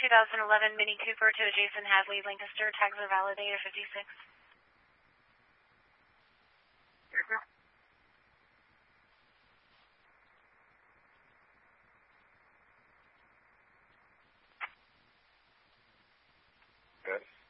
2011 Mini Cooper to adjacent Hadley, Lancaster. Tags are validated 56. Good.